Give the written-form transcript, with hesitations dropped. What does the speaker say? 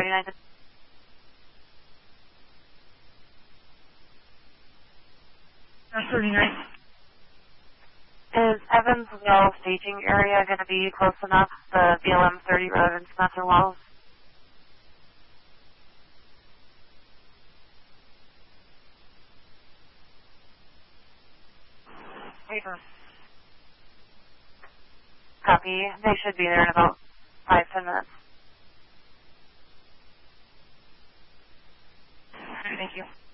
United. That's 39. Is Evans Well staging area going to be close enough, the BLM 30 road and Spencer Wells? Paper. Copy. They should be there in about 5-10 minutes. Thank you.